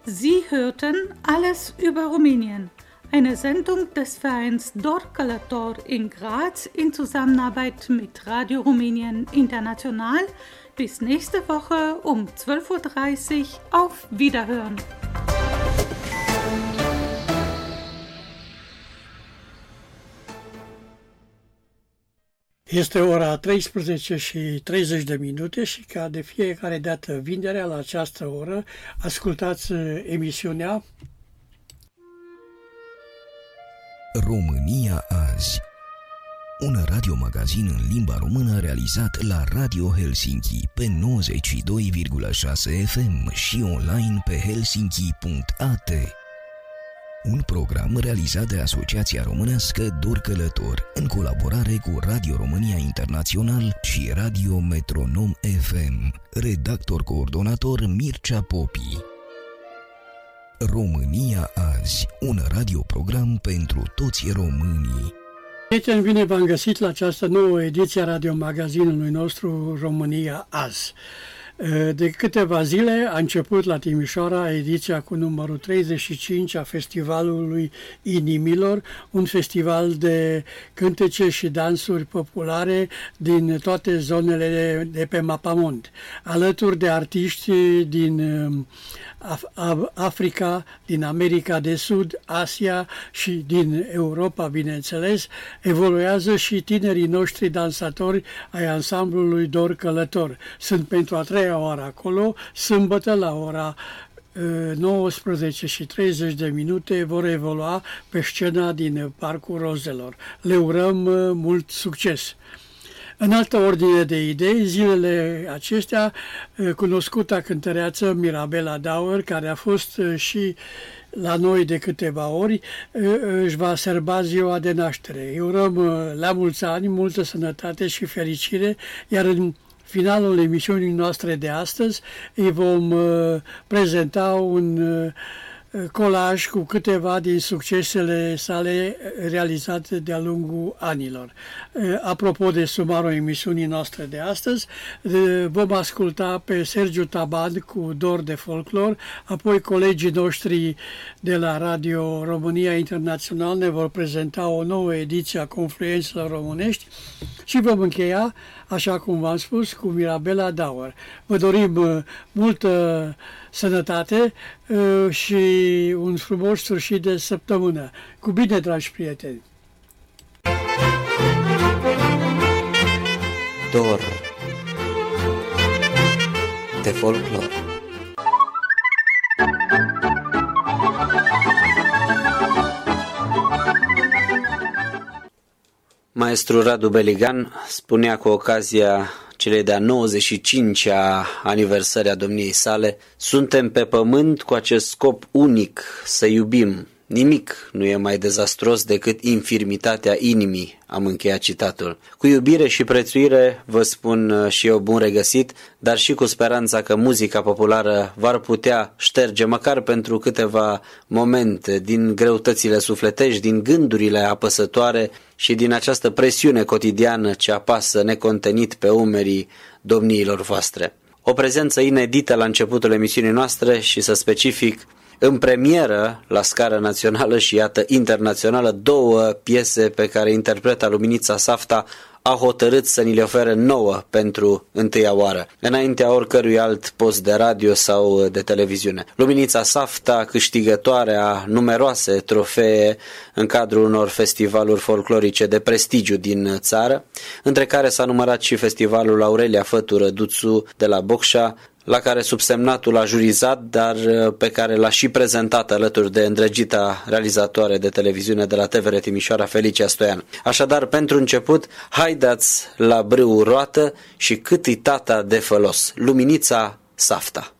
Sie hörten Alles über Rumänien, eine Sendung des Vereins Dor Călător in Graz in Zusammenarbeit mit Radio Rumänien International. Bis nächste Woche um 12:30 Uhr. Auf Wiederhören! Este ora 13:30 și ca de fiecare dată vinerea la această oră ascultați emisiunea România azi. Un radiomagazin în limba română realizat la Radio Helsinki pe 92,6 FM și online pe helsinki.at. Un program realizat de Asociația Românească Dor Călător în colaborare cu Radio România Internațional și Radio Metronom FM. Redactor coordonator Mircea Popi. România azi, un radioprogram pentru toți românii. Prieteni, bine v-am găsit la această nouă ediție a radiomagazinului nostru România azi. De câteva zile a început la Timișoara ediția cu numărul 35 a Festivalului Inimilor, un festival de cântece și dansuri populare din toate zonele de pe mapamond, alături de artiști din Africa, din America de Sud, Asia și din Europa, bineînțeles, evoluează și tinerii noștri dansatori ai ansamblului Dor Călător. Sunt pentru a treia oară acolo, sâmbătă la ora 19:30 vor evolua pe scena din Parcul Rozelor. Le urăm mult succes! În altă ordine de idei, zilele acestea, cunoscuta cântăreață Mirabela Dauer, care a fost și la noi de câteva ori, își va sărba ziua de naștere. Îi urăm la mulți ani, multă sănătate și fericire, iar în finalul emisiunii noastre de astăzi îi vom prezenta un colaj cu câteva din succesele sale realizate de-a lungul anilor. Apropo de sumarul emisiunii noastre de astăzi, vom asculta pe Sergiu Taban cu Dor de Folclor, apoi colegii noștri de la Radio România Internațional ne vor prezenta o nouă ediție a Confluențelor Românești și vom încheia, așa cum v-am spus, cu Mirabela Dauer. Vă dorim multă sănătate și un frumos sfârșit de săptămână. Cu bine, dragi prieteni! Dor de Folclor. Maestru Radu Beligan spunea cu ocazia celei de-a 95-a aniversări a domniei sale: suntem pe pământ cu acest scop unic, să iubim. Nimic nu e mai dezastruos decât infirmitatea inimii, am încheiat citatul. Cu iubire și prețuire vă spun și eu bun regăsit, dar și cu speranța că muzica populară v-ar putea șterge măcar pentru câteva momente din greutățile sufletești, din gândurile apăsătoare și din această presiune cotidiană ce apasă necontenit pe umerii domniilor voastre. O prezență inedită la începutul emisiunii noastre și, să specific, în premieră la scară națională și iată internațională, două piese pe care interpreta Luminița Safta a hotărât să ni le ofere nouă pentru întâia oară, înaintea oricărui alt post de radio sau de televiziune. Luminița Safta, câștigătoare a numeroase trofee în cadrul unor festivaluri folclorice de prestigiu din țară, între care s-a numărat și festivalul Aurelia Fătură Duțu de la Bocșa, la care subsemnatul a jurizat, dar pe care l-a și prezentat alături de îndrăgita realizatoare de televiziune de la TVR Timișoara, Felicia Stoian. Așadar, pentru început, haideți la brâu roată și cât-i tata de fălos, Luminița Safta.